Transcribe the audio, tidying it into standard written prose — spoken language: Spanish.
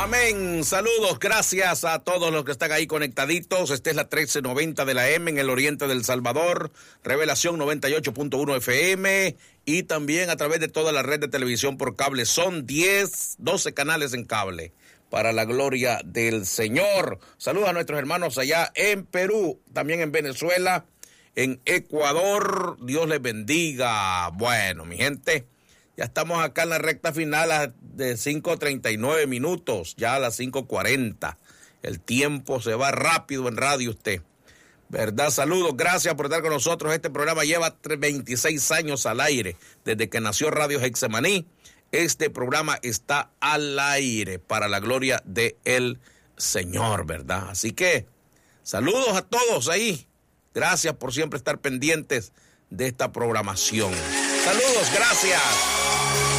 Amén. Saludos, gracias a todos los que están ahí conectaditos. Esta es la 1390 de la M en el oriente del Salvador, Revelación 98.1 FM y también a través de toda la red de televisión por cable. Son 12 canales en cable para la gloria del Señor. Saludos a nuestros hermanos allá en Perú, también en Venezuela, en Ecuador. Dios les bendiga. Bueno, mi gente, ya estamos acá en la recta final de 5:39 minutos, ya a las 5:40. El tiempo se va rápido en radio usted, ¿verdad? Saludos, gracias por estar con nosotros. Este programa lleva 26 años al aire, desde que nació Radio Getsemaní. Este programa está al aire para la gloria del Señor, ¿verdad? Así que, saludos a todos ahí. Gracias por siempre estar pendientes de esta programación. Saludos, gracias.